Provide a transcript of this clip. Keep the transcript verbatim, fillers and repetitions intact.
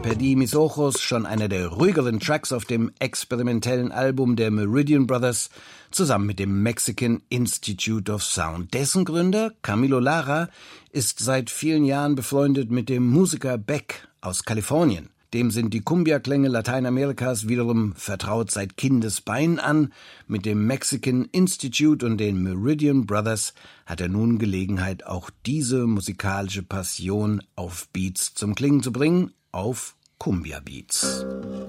Perdi mis ojos, schon einer der ruhigeren Tracks auf dem experimentellen Album der Meridian Brothers, zusammen mit dem Mexican Institute of Sound. Dessen Gründer, Camilo Lara, ist seit vielen Jahren befreundet mit dem Musiker Beck aus Kalifornien. Dem sind die Cumbia-Klänge Lateinamerikas wiederum vertraut seit Kindesbein an. Mit dem Mexican Institute und den Meridian Brothers hat er nun Gelegenheit, auch diese musikalische Passion auf Beats zum Klingen zu bringen, auf Cumbia-Beats.